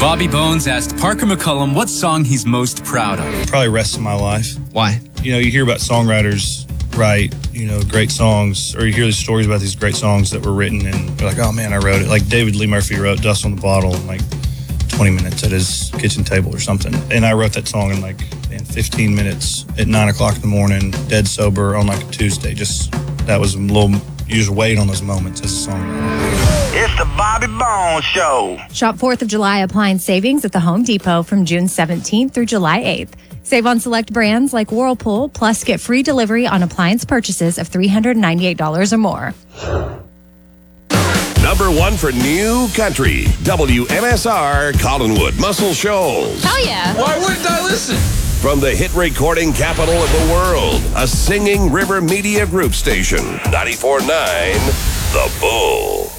Bobby Bones asked Parker McCullum what song he's most proud of. Probably Rest of My Life. Why? You hear about songwriters write, great songs, or you hear the stories about these great songs that were written, and you're like, oh man, I wrote it. Like David Lee Murphy wrote Dust on the Bottle in 20 minutes at his kitchen table or something. And I wrote that song in 15 minutes at 9 o'clock in the morning, dead sober on a Tuesday. That was you just wait on those moments as a songwriter. It's the Bobby Bones Show. Shop 4th of July appliance savings at the Home Depot from June 17th through July 8th. Save on select brands like Whirlpool, plus get free delivery on appliance purchases of $398 or more. Number 1 for New Country, WMSR Collinwood, Muscle Shoals. Hell yeah. Why wouldn't I listen? From the hit recording capital of the world, a Singing River Media Group station, 94.9 The Bull.